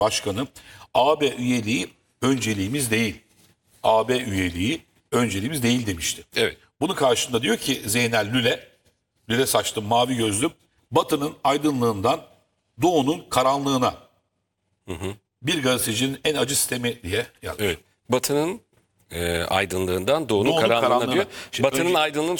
Başkanı, AB üyeliği önceliğimiz değil. AB üyeliği önceliğimiz değil demişti. Evet. Bunun karşında diyor ki Zeynel lüle saçlı, mavi gözlü, Batı'nın aydınlığından Doğu'nun karanlığına. Bir gazetecinin en acı sistemi diye yazmış. Evet. Batı'nın aydınlığından Doğu'nun Doğu'nun karanlığına karanlığına. diyor. Şimdi Batı'nın önce- aydınlığını